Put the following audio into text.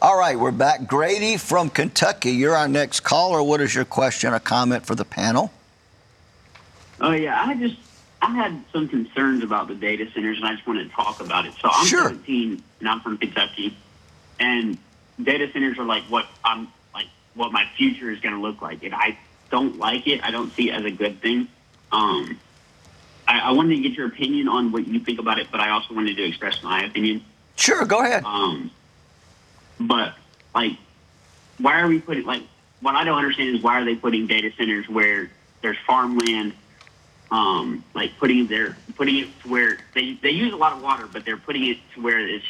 All right, we're back. Grady from Kentucky, you're our next caller. What is your question or comment for the panel? Oh, yeah. I had some concerns about the data centers, and I just wanted to talk about it. So I'm Sure. 17, and I'm from Kentucky, and data centers are like what my future is going to look like. And I don't like it. I don't see it as a good thing. I wanted to get your opinion on what you think about it, but I also wanted to express my opinion. Sure, go ahead. But like, why are we putting what I don't understand is why are they putting data centers where there's farmland? Putting it to where they use a lot of water, but they're putting it to where it's